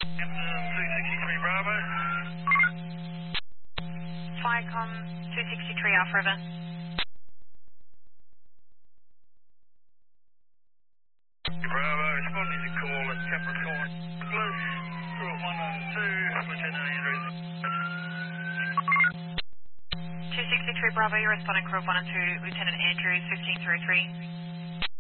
263 Bravo. Firecom 263 Alpha River. Bravo, responding to call at Capricorn. Close, Route 102, Lieutenant Andrews. 263 Bravo, you're responding Group 1 and 2, Lieutenant Andrews, 1533.